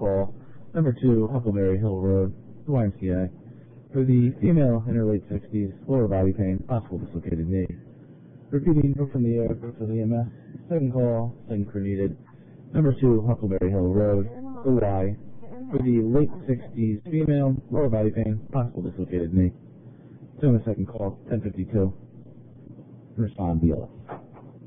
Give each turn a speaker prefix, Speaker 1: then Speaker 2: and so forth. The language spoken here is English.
Speaker 1: call, number 2, Huckleberry Hill Road, the YMCA. For the female in her late 60s, lower body pain, possible dislocated knee. Repeating from the air for the EMS. Second call, second crew needed. Number 2, Huckleberry Hill Road, the Y. For the late 60s female, lower body pain, possible dislocated knee. Doing the second call, 1052. Respond BLS.